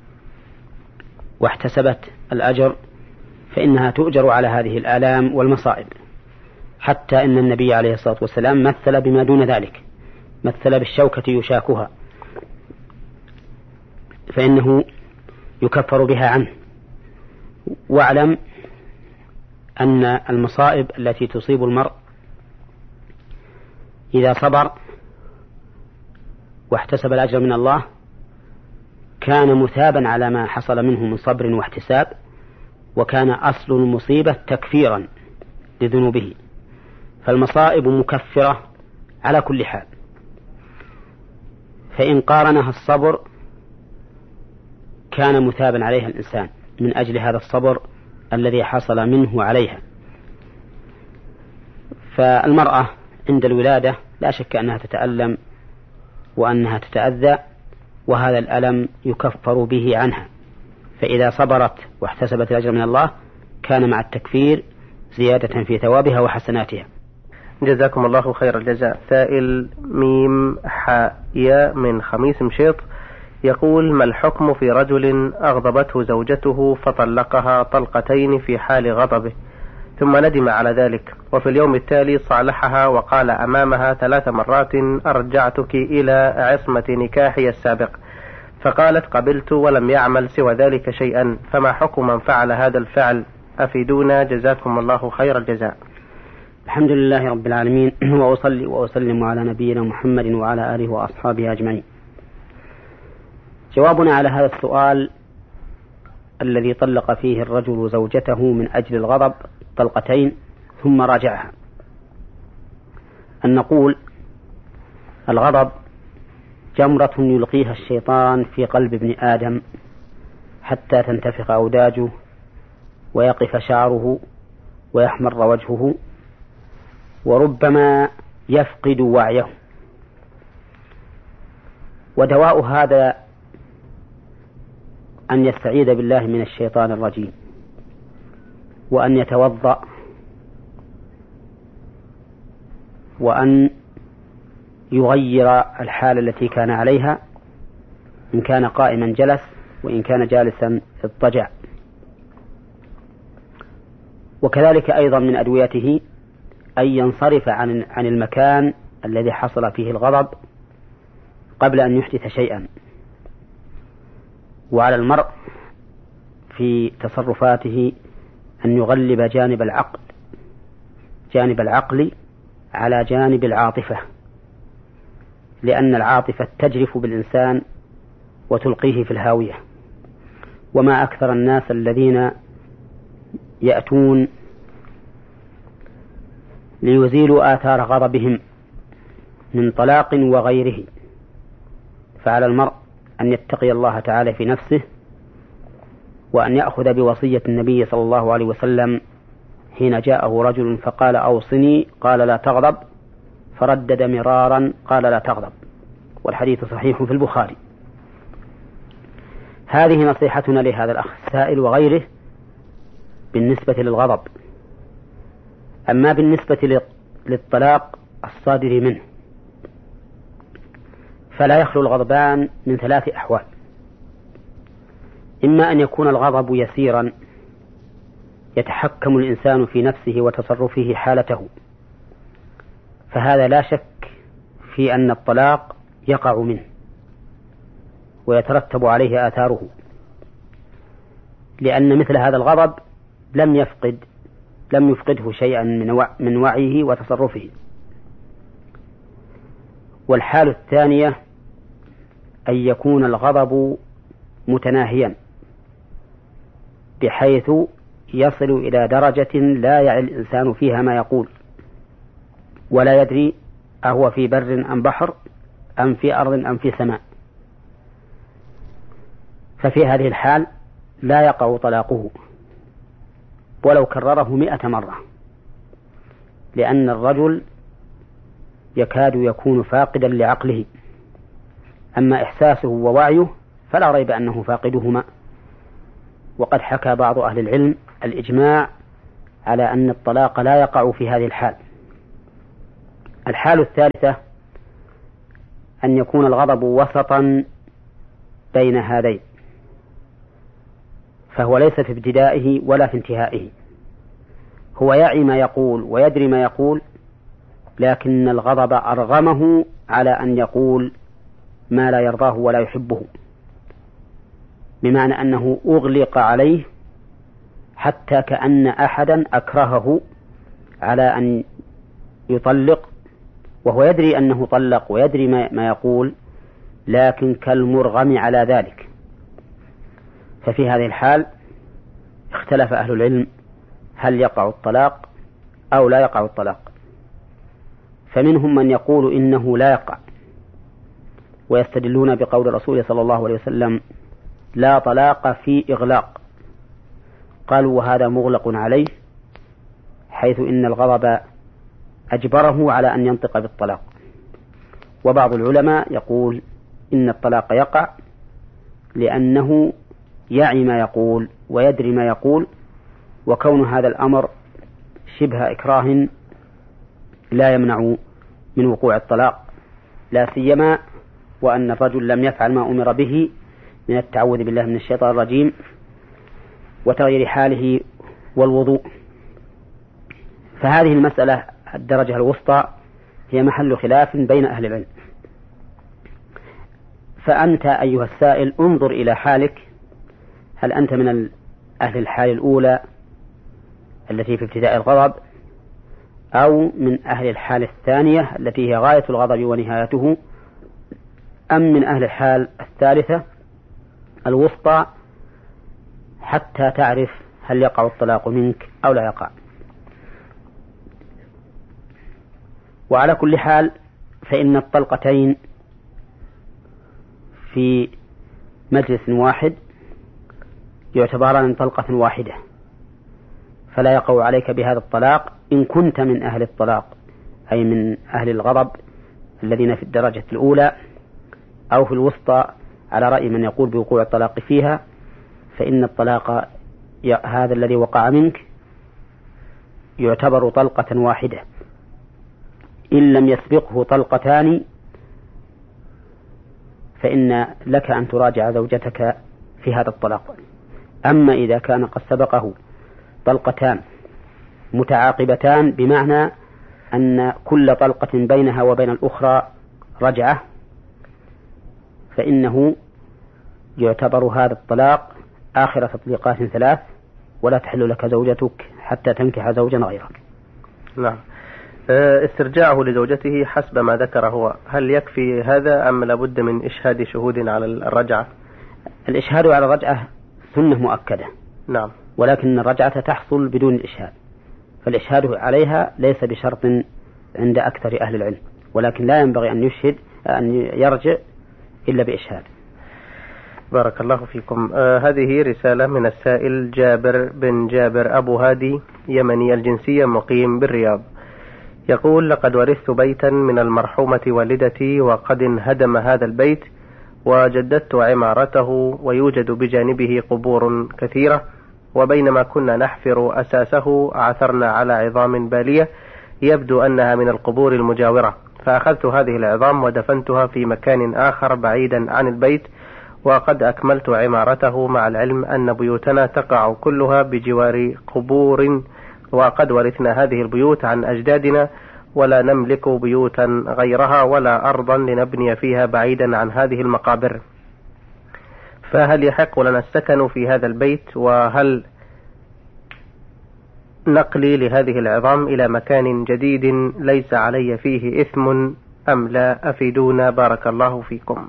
واحتسبت الأجر فإنها تؤجر على هذه الآلام والمصائب، حتى إن النبي عليه الصلاة والسلام مثل بما دون ذلك، مثل بالشوكة يشاكها فإنه يكفر بها عنه. واعلم أن المصائب التي تصيب المرء إذا صبر واحتسب الأجر من الله كان مثابا على ما حصل منه من صبر واحتساب، وكان أصل المصيبة تكفيرا لذنوبه، فالمصائب مكفرة على كل حال. فإن قارنها الصبر كان مثابا عليها الإنسان من أجل هذا الصبر الذي حصل منه عليها. فالمرأة عند الولادة لا شك أنها تتألم وأنها تتأذى، وهذا الألم يكفر به عنها، فإذا صبرت واحتسبت الأجر من الله كان مع التكفير زيادة في ثوابها وحسناتها. جزاكم الله خير الجزاء. سائل ميم حاء من خميس مشيط يقول: ما الحكم في رجل أغضبته زوجته فطلقها طلقتين في حال غضبه ثم ندم على ذلك، وفي اليوم التالي صالحها وقال أمامها ثلاث مرات: أرجعتك إلى عصمة نكاحي السابق، فقالت قبلت ولم يعمل سوى ذلك شيئا، فما حكم من فعل هذا الفعل؟ أفيدونا جزاكم الله خير الجزاء. الحمد لله رب العالمين، وأصلي وأسلم على نبينا محمد وعلى آله وأصحابه أجمعين. جوابنا على هذا السؤال الذي طلق فيه الرجل زوجته من أجل الغضب طلقتين ثم راجعها، أن نقول: الغضب جمرة يلقيها الشيطان في قلب ابن آدم حتى تنتفخ أوداجه ويقف شعره ويحمر وجهه وربما يفقد وعيه. ودواء هذا أن يستعيذ بالله من الشيطان الرجيم، وأن يتوضأ، وأن يغير الحالة التي كان عليها، إن كان قائما جلس، وإن كان جالسا اضطجع. وكذلك أيضا من أدويته أن ينصرف عن عن المكان الذي حصل فيه الغضب قبل أن يحدث شيئا. وعلى المرء في تصرفاته أن يغلب جانب العقل جانب العقل على جانب العاطفة، لأن العاطفة تجرف بالإنسان وتلقيه في الهاوية. وما أكثر الناس الذين يأتون ليزيلوا آثار غضبهم من طلاق وغيره. فعلى المرء أن يتقي الله تعالى في نفسه، وأن يأخذ بوصية النبي صلى الله عليه وسلم حين جاءه رجل فقال: أوصني، قال: لا تغضب، فردد مرارا قال: لا تغضب، والحديث صحيح في البخاري. هذه نصيحتنا لهذا الأخ السائل وغيره بالنسبة للغضب. أما بالنسبة للطلاق الصادر منه فلا يخلو الغضبان من ثلاث أحوال: إما أن يكون الغضب يسيرا يتحكم الإنسان في نفسه وتصرفه حالته، فهذا لا شك في أن الطلاق يقع منه ويترتب عليه آثاره، لأن مثل هذا الغضب لم يفقد لم يفقده شيئا من وعيه وتصرفه. والحالة الثانية أن يكون الغضب متناهيا بحيث يصل إلى درجة لا يعي الإنسان فيها ما يقول، ولا يدري أهو في بر أم بحر أم في أرض أم في سماء. ففي هذه الحال لا يقع طلاقه ولو كرره مئة مرة، لأن الرجل يكاد يكون فاقدا لعقله. أما إحساسه ووعيه فلا ريب أنه فاقدهما. وقد حكى بعض أهل العلم الإجماع على أن الطلاق لا يقع في هذه الحال. الحال الثالثة أن يكون الغضب وسطا بين هذين، فهو ليس في ابتدائه ولا في انتهائه، هو يعي ما يقول ويدري ما يقول، لكن الغضب أرغمه على أن يقول ما لا يرضاه ولا يحبه، بمعنى أنه أغلق عليه حتى كأن أحدا أكرهه على أن يطلق، وهو يدري أنه طلق ويدري ما يقول، لكن كالمرغم على ذلك. ففي هذه الحال اختلف أهل العلم هل يقع الطلاق أو لا يقع الطلاق. فمنهم من يقول إنه لا يقع، ويستدلون بقول الرسول صلى الله عليه وسلم لا طلاق في إغلاق، قالوا وهذا مغلق عليه، حيث إن الغضب أجبره على أن ينطق بالطلاق. وبعض العلماء يقول إن الطلاق يقع لأنه يعي ما يقول ويدري ما يقول، وكون هذا الأمر شبه إكراه لا يمنع من وقوع الطلاق، لا سيما وأن الرجل لم يفعل ما أمر به من التعوذ بالله من الشيطان الرجيم وتغيير حاله والوضوء. فهذه المسألة الدرجة الوسطى هي محل خلاف بين أهل العلم. فأنت أيها السائل انظر إلى حالك، هل أنت من أهل الحال الأولى التي في ابتداء الغضب، أو من أهل الحال الثانية التي هي غاية الغضب ونهايته، أم من أهل الحال الثالثة الوسطى حتى تعرف هل يقع الطلاق منك أو لا يقع. وعلى كل حال فإن الطلقتين في مجلس واحد يعتبران طلقة واحدة، فلا يقع عليك بهذا الطلاق إن كنت من أهل الطلاق، أي من أهل الغضب الذين في الدرجة الأولى أو في الوسطى، على رأي من يقول بوقوع الطلاق فيها، فإن الطلاق هذا الذي وقع منك يعتبر طلقة واحدة إن لم يسبقه طلقتان، فإن لك أن تراجع زوجتك في هذا الطلاق. أما إذا كان قد سبقه طلقتان متعاقبتان، بمعنى أن كل طلقة بينها وبين الأخرى رجعة، فإنه يعتبر هذا الطلاق آخر تطليقات ثلاث، ولا تحل لك زوجتك حتى تنكح زوجا غيرك. نعم. استرجاعه لزوجته حسب ما ذكر هو، هل يكفي هذا أم لابد من إشهاد شهود على الرجعة؟ الإشهاد على الرجعة سنة مؤكدة. نعم. ولكن الرجعة تحصل بدون الإشهاد، فالإشهاد عليها ليس بشرط عند أكثر أهل العلم، ولكن لا ينبغي أن يشهد أن يرجع إلا بإشهاد. بارك الله فيكم. آه هذه رسالة من السائل جابر بن جابر أبو هادي، يمني الجنسية، مقيم بالرياض. يقول: لقد ورثت بيتا من المرحومة والدتي، وقد انهدم هذا البيت وجددت عمارته، ويوجد بجانبه قبور كثيرة، وبينما كنا نحفر أساسه عثرنا على عظام بالية يبدو أنها من القبور المجاورة، فأخذت هذه العظام ودفنتها في مكان آخر بعيدا عن البيت، وقد أكملت عمارته، مع العلم أن بيوتنا تقع كلها بجوار قبور، وقد ورثنا هذه البيوت عن أجدادنا، ولا نملك بيوتا غيرها ولا أرضا لنبني فيها بعيدا عن هذه المقابر، فهل يحق لنا السكن في هذا البيت؟ وهل نقلي لهذه العظام إلى مكان جديد ليس علي فيه إثم أم لا؟ أفيدونا بارك الله فيكم.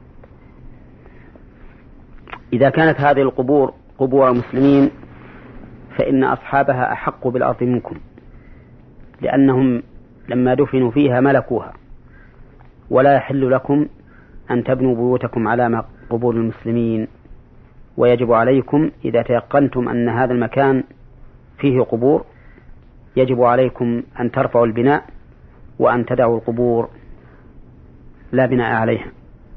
إذا كانت هذه القبور قبور المسلمين فإن أصحابها أحق بالأرض منكم، لأنهم لما دفنوا فيها ملكوها، ولا يحل لكم أن تبنوا بيوتكم على قبور المسلمين. ويجب عليكم إذا تيقنتم أن هذا المكان فيه قبور، يجب عليكم أن ترفعوا البناء وأن تدعوا القبور لا بناء عليها.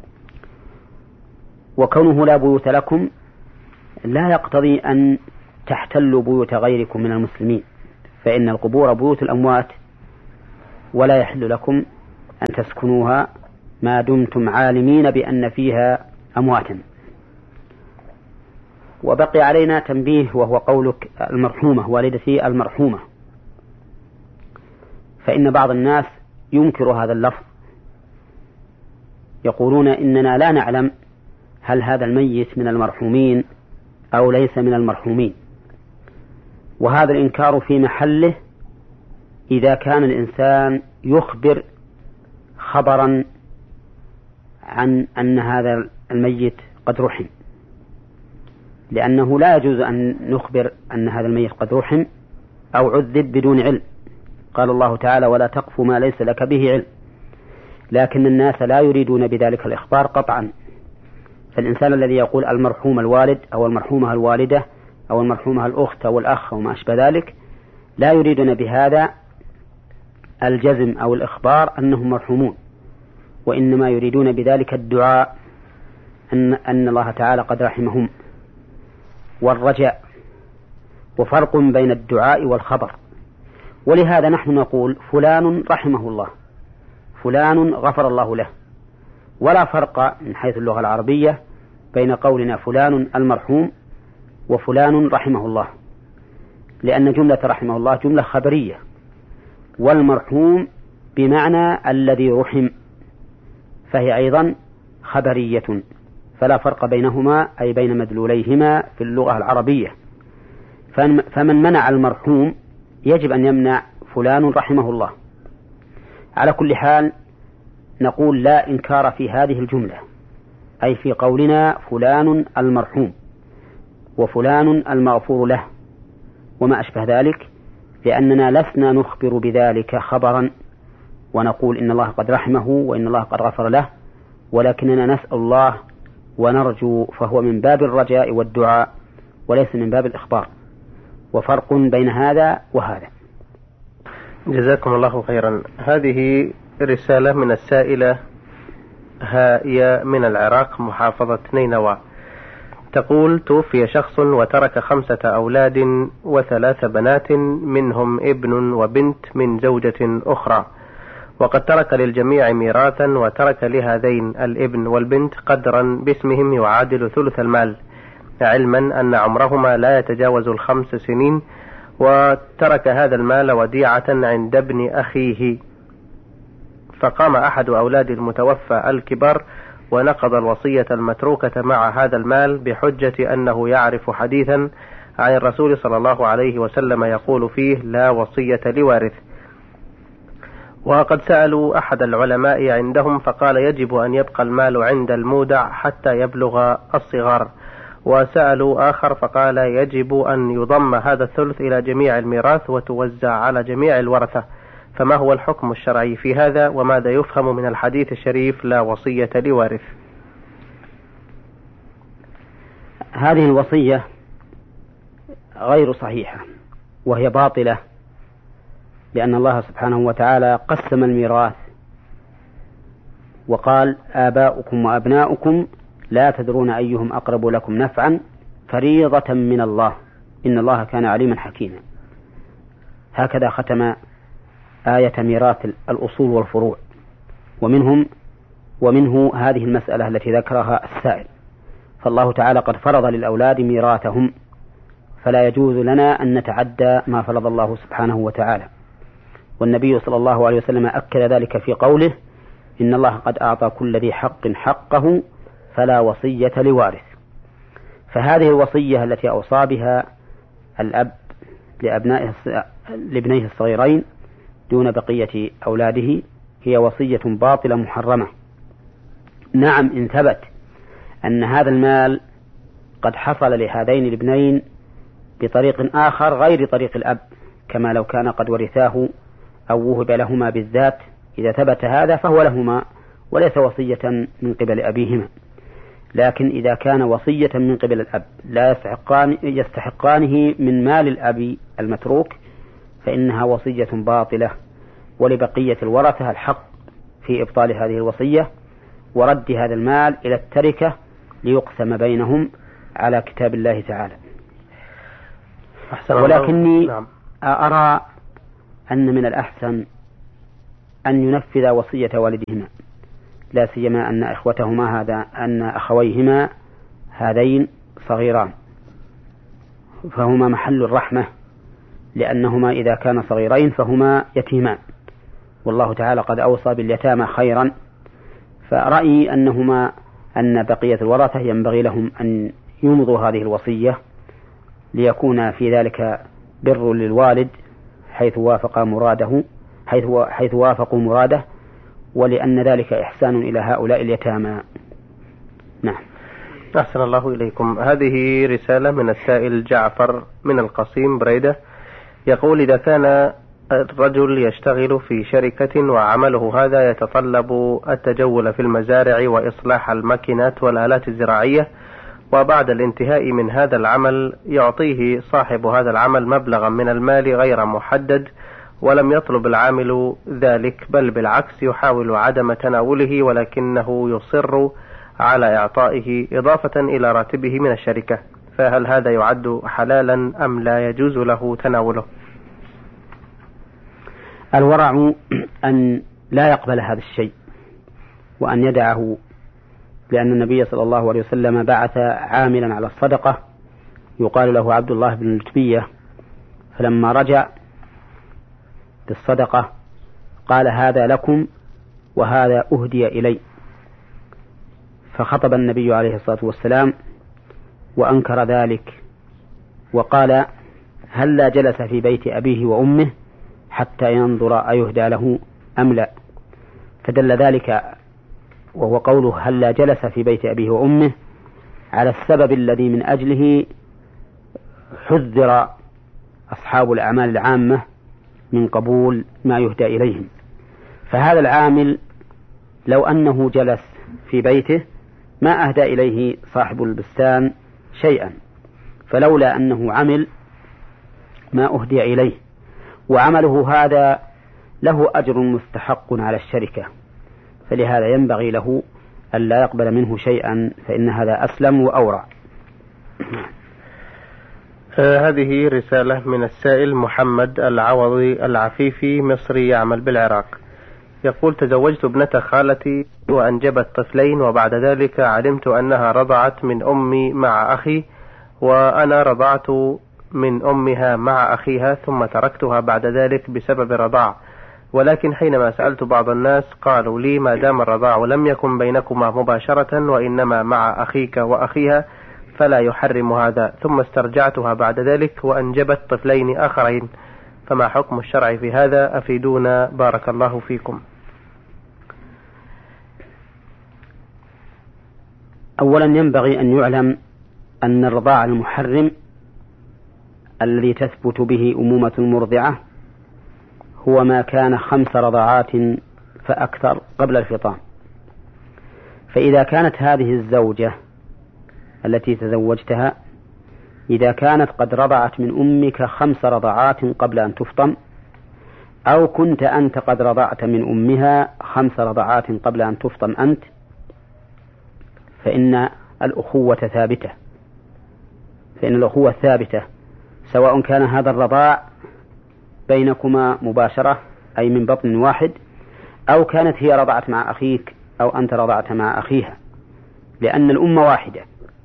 وكونه لا بيوت لكم لا يقتضي أن تحتلوا بيوت غيركم من المسلمين، فإن القبور بيوت الأموات ولا يحل لكم أن تسكنوها ما دمتم عالمين بأن فيها أمواتا. وبقي علينا تنبيه، وهو قولك المرحومة، والدتي المرحومة، فإن بعض الناس ينكر هذا اللفظ، يقولون إننا لا نعلم هل هذا الميت من المرحومين أو ليس من المرحومين، وهذا الإنكار في محله إذا كان الإنسان يخبر خبرا عن أن هذا الميت قد رحم، لأنه لا يجوز أن نخبر أن هذا الميت قد رحم أو عذب بدون علم. قال الله تعالى: ولا تقف ما ليس لك به علم. لكن الناس لا يريدون بذلك الإخبار قطعا، فالإنسان الذي يقول المرحوم الوالد أو المرحومة الوالدة أو المرحومة الأخت أو الأخ أو ما أشبه ذلك لا يريدون بهذا الجزم أو الإخبار أنهم مرحومون، وإنما يريدون بذلك الدعاء أن, أن الله تعالى قد رحمهم والرجاء، وفرق بين الدعاء والخبر. ولهذا نحن نقول فلان رحمه الله، فلان غفر الله له، ولا فرق من حيث اللغة العربية بين قولنا فلان المرحوم وفلان رحمه الله، لأن جملة رحمه الله جملة خبرية، والمرحوم بمعنى الذي رحم، فهي أيضا خبرية، فلا فرق بينهما أي بين مدلوليهما في اللغة العربية. فمن منع المرحوم يجب أن يمنع فلان رحمه الله. على كل حال نقول لا إنكار في هذه الجملة، أي في قولنا فلان المرحوم وفلان المغفور له وما أشبه ذلك، لأننا لسنا نخبر بذلك خبرا ونقول إن الله قد رحمه وإن الله قد غفر له، ولكننا نسأل الله ونرجو، فهو من باب الرجاء والدعاء وليس من باب الإخبار، وفرق بين هذا وهذا. جزاكم الله خيرا. هذه رسالة من السائلة هائية من العراق محافظة نينوى، تقول: توفي شخص وترك خمسة أولاد وثلاث بنات منهم ابن وبنت من زوجة أخرى، وقد ترك للجميع ميراثا، وترك لهذين الابن والبنت قدرا باسمهم يعادل ثلث المال، علما أن عمرهما لا يتجاوز الخمس سنين، وترك هذا المال وديعة عند ابن أخيه. فقام أحد أولاد المتوفى الكبار ونقض الوصية المتروكة مع هذا المال بحجة أنه يعرف حديثا عن الرسول صلى الله عليه وسلم يقول فيه: لا وصية لوارث. وقد سألوا أحد العلماء عندهم فقال: يجب أن يبقى المال عند المودع حتى يبلغ الصغار. وسألوا آخر فقال: يجب أن يضم هذا الثلث إلى جميع الميراث وتوزع على جميع الورثة. فما هو الحكم الشرعي في هذا، وماذا يفهم من الحديث الشريف لا وصية لوارث؟ هذه الوصية غير صحيحة وهي باطلة، لأن الله سبحانه وتعالى قسم الميراث وقال: آباؤكم وأبناؤكم لا تدرون أيهم أقرب لكم نفعا فريضة من الله إن الله كان عليما حكيما. هكذا ختم آية ميراث الأصول والفروع، ومنهم ومنه هذه المسألة التي ذكرها السائل. فالله تعالى قد فرض للأولاد ميراثهم، فلا يجوز لنا أن نتعدى ما فرض الله سبحانه وتعالى. والنبي صلى الله عليه وسلم أكد ذلك في قوله: إن الله قد أعطى كل ذي حق حقه فلا وصية لوارث. فهذه الوصية التي أوصى بها الأب لأبنائه لابنيه الصغيرين دون بقية أولاده هي وصية باطلة محرمة. نعم، إن ثبت أن هذا المال قد حصل لهذين الابنين بطريق آخر غير طريق الأب، كما لو كان قد ورثاه أو وهب لهما بالذات، إذا ثبت هذا فهو لهما وليس وصية من قبل أبيهما. لكن إذا كان وصية من قبل الأب لا يستحقان يستحقانه من مال الأب المتروك فإنها وصية باطلة، ولبقية الورثة الحق في إبطال هذه الوصية ورد هذا المال إلى التركة ليقسم بينهم على كتاب الله تعالى. ولكني أرى أن من الأحسن أن ينفذ وصية والدهما، لا سيما أن إخوتهما هذا أن أخويهما هذين صغيران، فهما محل الرحمة، لأنهما إذا كان صغيرين فهما يتيمان، والله تعالى قد أوصى باليتامى خيرا. فرأيي أنهما أن بقية الورثة ينبغي لهم أن يمضوا هذه الوصية ليكون في ذلك بر للوالد حيث وافق مراده حيث حيث وافقوا مراده، ولأن ذلك إحسان إلى هؤلاء اليتامى. نعم. أحسن الله إليكم. هذه رسالة من السائل جعفر من القصيم بريدة، يقول: إذا كان الرجل يشتغل في شركة وعمله هذا يتطلب التجول في المزارع وإصلاح الماكينات والآلات الزراعية، وبعد الانتهاء من هذا العمل يعطيه صاحب هذا العمل مبلغا من المال غير محدد، ولم يطلب العامل ذلك، بل بالعكس يحاول عدم تناوله، ولكنه يصر على إعطائه إضافة إلى راتبه من الشركة، فهل هذا يعد حلالا أم لا يجوز له تناوله؟ الورع أن لا يقبل هذا الشيء وأن يدعه، لأن النبي صلى الله عليه وسلم بعث عاملا على الصدقة يقال له عبد الله بن الجبية، فلما رجع بالصدقة قال: هذا لكم وهذا أهدي إلي. فخطب النبي عليه الصلاة والسلام وأنكر ذلك وقال: هل لا جلس في بيت أبيه وأمه حتى ينظر أيهدى له أم لا؟ فدل ذلك، وهو قوله هل لا جلس في بيت أبيه وأمه، على السبب الذي من أجله حذر أصحاب الأعمال العامة من قبول ما يهدى إليهم. فهذا العامل لو أنه جلس في بيته ما أهدى إليه صاحب البستان شيئا، فلولا أنه عمل ما أهدي إليه، وعمله هذا له أجر مستحق على الشركة، فلهذا ينبغي له أن لا يقبل منه شيئا، فإن هذا أسلم وأورع. آه هذه رسالة من السائل محمد العوضي العفيفي، مصري يعمل بالعراق، يقول: تزوجت ابنة خالتي وأنجبت طفلين، وبعد ذلك علمت أنها رضعت من أمي مع أخي، وأنا رضعت من أمها مع أخيها، ثم تركتها بعد ذلك بسبب الرضاع، ولكن حينما سألت بعض الناس قالوا لي: ما دام الرضاع لم يكن بينكما مباشرة وإنما مع أخيك وأخيها فلا يحرم هذا، ثم استرجعتها بعد ذلك وأنجبت طفلين آخرين، فما حكم الشرع في هذا؟ أفيدونا بارك الله فيكم. أولا ينبغي أن يعلم أن الرضاع المحرم الذي تثبت به أمومة المرضعة هو ما كان خمس رضعات فأكثر قبل الفطام. فإذا كانت هذه الزوجة التي تزوجتها إذا كانت قد رضعت من أمك خمس رضعات قبل أن تفطم، أو كنت أنت قد رضعت من أمها خمس رضعات قبل أن تفطم أنت، فإن الأخوة ثابتة فإن الأخوة ثابتة سواء كان هذا الرضاع بينكما مباشرة أي من بطن واحد، أو كانت هي رضعت مع أخيك أو أنت رضعت مع أخيها، لأن الأمة واحدة.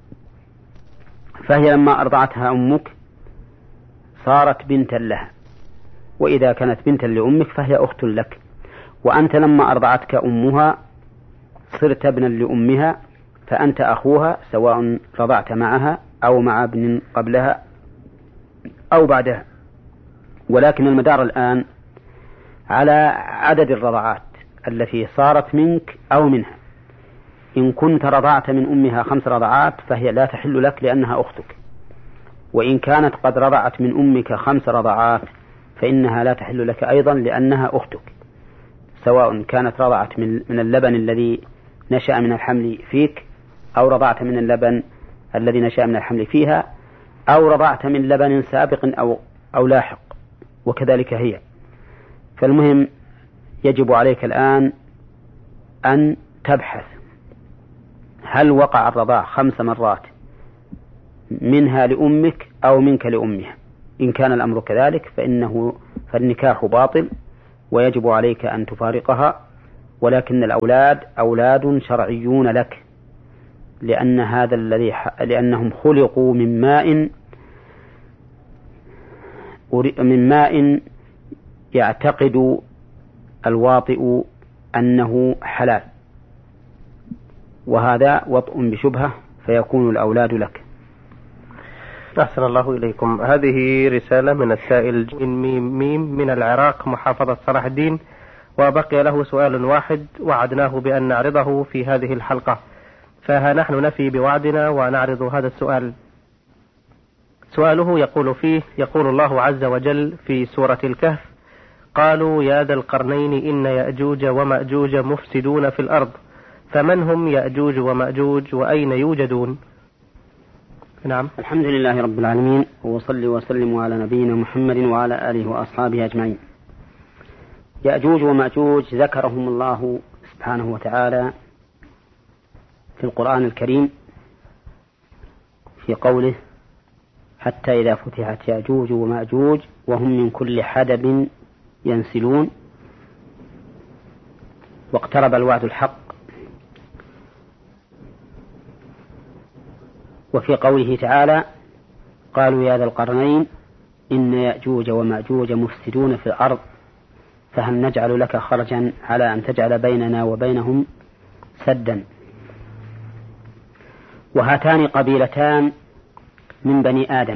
فهي لما أرضعتها أمك صارت بنتا لها، وإذا كانت بنتا لأمك فهي أخت لك، وأنت لما أرضعتك أمها صرت ابنا لأمها، فأنت أخوها سواء رضعت معها أو مع ابن قبلها أو بعدها. ولكن المدار الآن على عدد الرضعات التي صارت منك أو منها. إن كنت رضعت من أمها خمس رضعات فهي لا تحل لك لأنها أختك، وإن كانت قد رضعت من أمك خمس رضعات فإنها لا تحل لك أيضا لأنها أختك، سواء كانت رضعت من اللبن الذي نشأ من الحمل فيك، أو رضعت من اللبن الذي نشأ من الحمل فيها، أو رضعت من لبن سابق أو, أو لاحق، وكذلك هي. فالمهم يجب عليك الآن أن تبحث هل وقع الرضاع خمس مرات منها لأمك أو منك لأمها. إن كان الأمر كذلك فإنه فالنكاح باطل ويجب عليك أن تفارقها، ولكن الأولاد أولاد شرعيون لك، لأن هذا الذي لأنهم خلقوا من ماء من ماء يعتقد الواطئ أنه حلال، وهذا وطء بشبهة فيكون الأولاد لك. أحسن الله إليكم. هذه رسالة من السائل ميم ميم من العراق محافظة صلاح الدين، وبقي له سؤال واحد وعدناه بأن نعرضه في هذه الحلقة، فها نحن نفي بوعدنا ونعرض هذا السؤال. سؤاله يقول فيه: يقول الله عز وجل في سورة الكهف: قالوا يا ذا القرنين إن يأجوج ومأجوج مفسدون في الأرض فمن هم يأجوج ومأجوج وأين يوجدون؟ نعم. الحمد لله رب العالمين، وصلي وسلم على نبينا محمد وعلى آله وأصحابه أجمعين. يأجوج ومأجوج ذكرهم الله سبحانه وتعالى في القرآن الكريم في قوله: حتى إذا فتحت يأجوج ومأجوج وهم من كل حدب ينسلون واقترب الوعد الحق. وفي قوله تعالى: قالوا يا ذا القرنين إن يأجوج ومأجوج مفسدون في الأرض فهل نجعل لك خرجا على أن تجعل بيننا وبينهم سدا. وهاتان قبيلتان من بني آدم،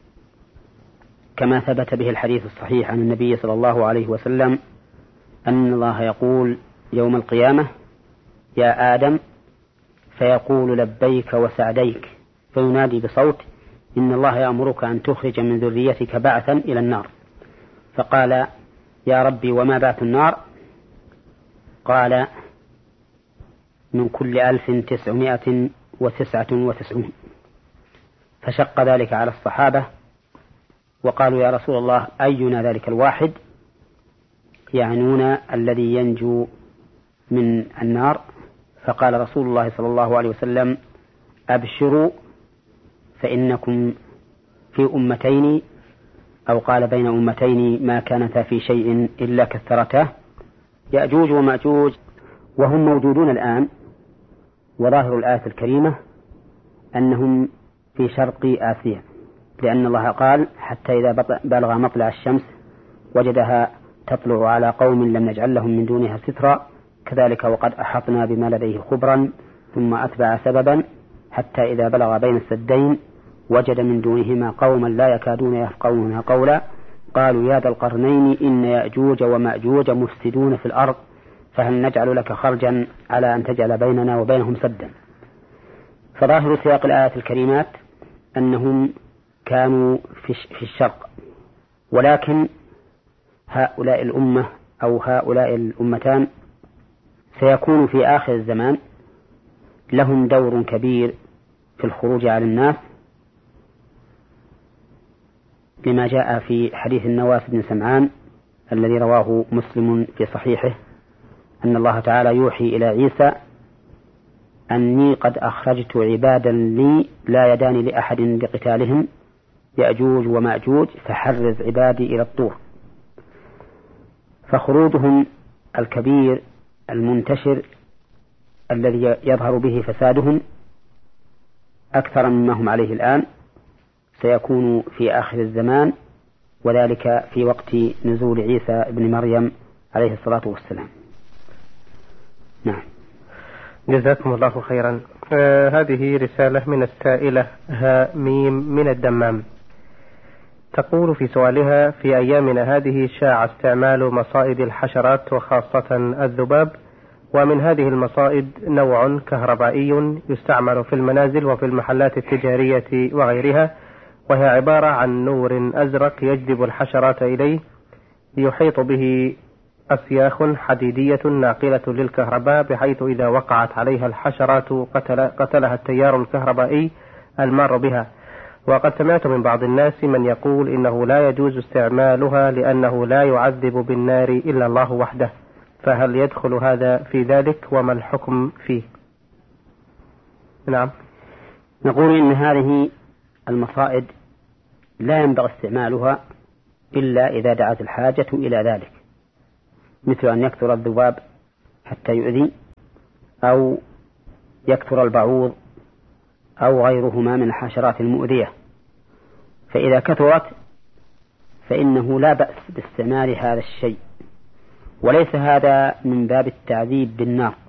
كما ثبت به الحديث الصحيح عن النبي صلى الله عليه وسلم أن الله يقول يوم القيامة: يا آدم، فيقول لبيك وسعديك، فينادي بصوت: إن الله يأمرك أن تخرج من ذريتك بعثا إلى النار. فقال: يا ربي وما بعث النار؟ قال: من كل ألف تسعمائة وتسعة وتسعون. فشق ذلك على الصحابة وقالوا: يا رسول الله أينا ذلك الواحد؟ يعنون الذي ينجو من النار. فقال رسول الله صلى الله عليه وسلم: أبشروا فإنكم في أمتين، أو قال بين أمتين ما كانتا في شيء إلا كثرته. يأجوج ومأجوج وهم موجودون الآن، وظاهر الآية الكريمة أنهم في شرق آسيا، لأن الله قال: حتى إذا بلغ مطلع الشمس وجدها تطلع على قوم لم نجعل لهم من دونها سترا كذلك وقد أحطنا بما لديه خبرا ثم أتبع سببا حتى إذا بلغ بين السدين وجد من دونهما قوما لا يكادون يفقهون قولا قالوا يا ذا القرنين إن يأجوج ومأجوج مفسدون في الأرض فهل نجعل لك خرجا على أن تجعل بيننا وبينهم سدا. فظاهر سياق الآيات الكريمات أنهم كانوا في الشرق، ولكن هؤلاء الأمة أو هؤلاء الأمتان سيكون في آخر الزمان لهم دور كبير في الخروج على الناس، لما جاء في حديث النواس بن سمعان الذي رواه مسلم في صحيحه أن الله تعالى يوحي إلى عيسى أني قد أخرجت عبادا لي لا يدان لأحد لقتالهم يأجوج ومأجوج فحرز عبادي إلى الطور. فخروجهم الكبير المنتشر الذي يظهر به فسادهم أكثر مما هم عليه الآن سيكون في آخر الزمان، وذلك في وقت نزول عيسى ابن مريم عليه الصلاة والسلام. نعم. جزاكم الله خيرا. آه هذه رسالة من السائلة ها ميم من الدمام، تقول في سؤالها: في أيامنا هذه شاع استعمال مصائد الحشرات وخاصة الذباب، ومن هذه المصائد نوع كهربائي يستعمل في المنازل وفي المحلات التجارية وغيرها، وهي عبارة عن نور أزرق يجذب الحشرات إليه، يحيط به أسياخ حديدية ناقلة للكهرباء، بحيث إذا وقعت عليها الحشرات قتل قتلها التيار الكهربائي المار بها. وقد سمعت من بعض الناس من يقول إنه لا يجوز استعمالها لأنه لا يعذب بالنار إلا الله وحده، فهل يدخل هذا في ذلك وما الحكم فيه؟ نعم. نقول إن هذه المصائد لا ينبغي استعمالها إلا إذا دعت الحاجة إلى ذلك، مثل أن يكثر الذباب حتى يؤذي، أو يكثر البعوض، أو غيرهما من الحشرات المؤذية. فإذا كثرت فإنه لا بأس باستعمال هذا الشيء، وليس هذا من باب التعذيب بالنار،